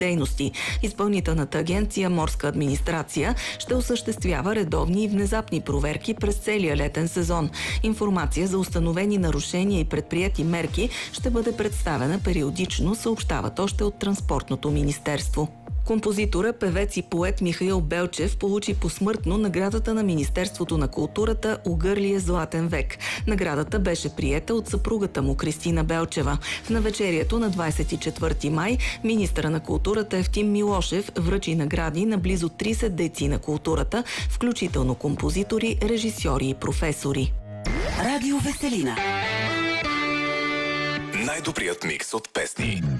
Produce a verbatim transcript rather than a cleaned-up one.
дейности. Изпълнителната агенция Морска администрация ще осъществява редовни и внезапни проверки през целия летен сезон. Информация за установени нарушения и предприети мерки ще бъде представена периодично, съобщават още от Транспортното министерство. Композитора, певец и поет Михаил Белчев получи посмъртно наградата на Министерството на културата "Угърлие Златен век". Наградата беше приета от съпругата му Кристина Белчева. В навечерието на двадесет и четвърти май министъра на културата Евтим Милошев връчи награди на близо тридесет дейци на културата, включително композитори, режисьори и професори. Радио Веселина. Най-добрият микс от песни.